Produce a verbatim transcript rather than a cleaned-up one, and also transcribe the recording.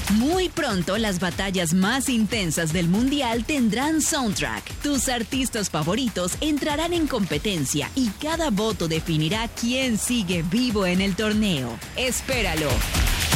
Muy pronto las batallas más intensas del mundial tendrán soundtrack. Tus artistas favoritos entrarán en competencia y cada voto definirá quién sigue vivo en el torneo. Espéralo.